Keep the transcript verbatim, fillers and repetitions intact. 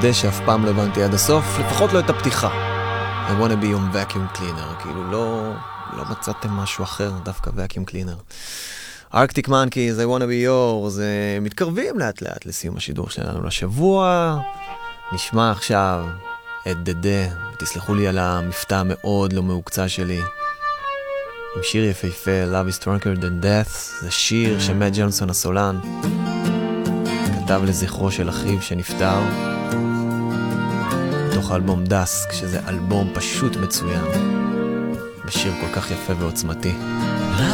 מודה שאף פעם לא הבנתי עד הסוף, לפחות לא את הפתיחה. I wanna be on vacuum cleaner, כאילו לא, לא מצאתם משהו אחר, דווקא vacuum cleaner. Arctic Monkeys, I wanna be yours, זה מתקרבים לאט לאט לסיום השידור שלנו לשבוע. נשמע עכשיו את דדה, ותסלחו לי על המפתע המאוד לא מהוקצה שלי. עם שיר יפהפה, Love is Stronger Than Death, זה שיר שמט ג'ונסון הסולן כתב לזכרו של אחיו שנפטר, תוך אלבום דסק, שזה אלבום פשוט מצוין, בשיר כל כך יפה ועוצמתי.